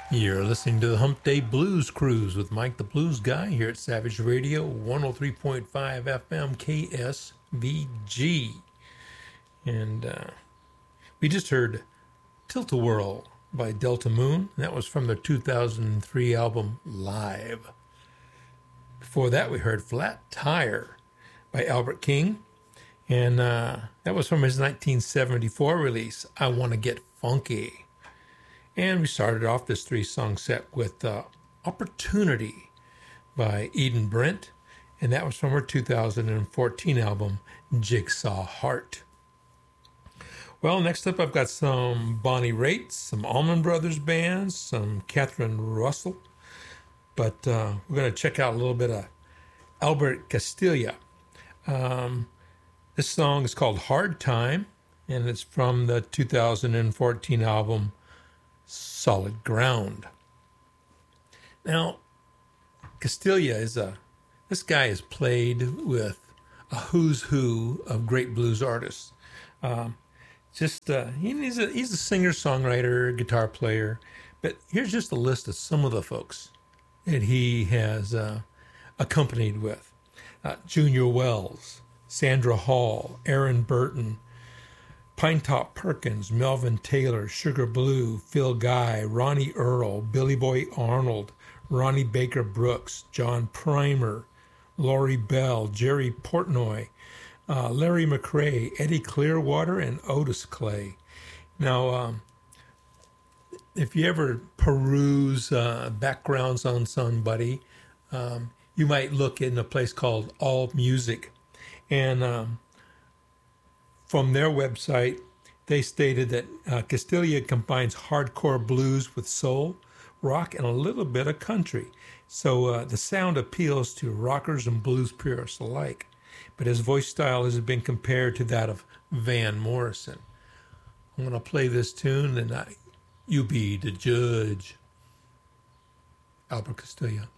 You're listening to the Hump Day Blues Cruise with Mike the Blues Guy here at Savage Radio 103.5 FM KSVG. And we just heard Tilt-A-Whirl by Delta Moon. That was from their 2003 album Live. Before that, we heard Flat Tire by Albert King. And that was from his 1974 release, I Want to Get Funky. And we started off this three-song set with Opportunity by Eden Brent, and that was from her 2014 album, Jigsaw Heart. Well, next up I've got some Bonnie Raitt, some Allman Brothers bands, some Catherine Russell, but we're going to check out a little bit of Albert Castiglia. This song is called Hard Time, and it's from the 2014 album, Solid Ground. Now, Castiglia this guy has played with a who's who of great blues artists. He's a singer-songwriter, guitar player, but here's just a list of some of the folks that he has accompanied with. Junior Wells, Sandra Hall, Aaron Burton, Pinetop Perkins, Melvin Taylor, Sugar Blue, Phil Guy, Ronnie Earl, Billy Boy Arnold, Ronnie Baker Brooks, John Primer, Laurie Bell, Jerry Portnoy, Larry McRae, Eddie Clearwater, and Otis Clay. Now, if you ever peruse backgrounds on somebody, you might look in a place called All Music, and from their website, they stated that Castiglia combines hardcore blues with soul, rock, and a little bit of country. So the sound appeals to rockers and blues purists alike. But his voice style has been compared to that of Van Morrison. I'm going to play this tune, and you be the judge. Albert Castiglia.